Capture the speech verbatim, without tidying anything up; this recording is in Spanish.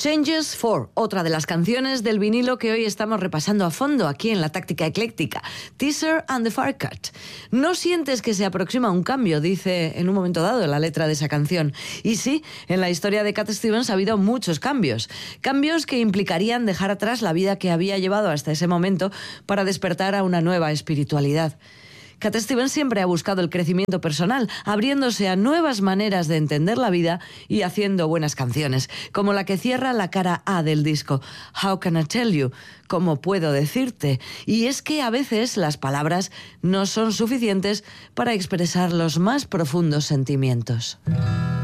Changes for, otra de las canciones del vinilo que hoy estamos repasando a fondo aquí en la Táctica Ecléctica. Teaser and the Far Cut. No sientes que se aproxima un cambio, dice en un momento dado la letra de esa canción. Y sí, en la historia de Cat Stevens ha habido muchos cambios. Cambios que implicarían dejar atrás la vida que había llevado hasta ese momento para despertar a una nueva espiritualidad. Cat Stevens siempre ha buscado el crecimiento personal, abriéndose a nuevas maneras de entender la vida y haciendo buenas canciones, como la que cierra la cara A del disco, How Can I Tell You? ¿Cómo puedo decirte? Y es que a veces las palabras no son suficientes para expresar los más profundos sentimientos.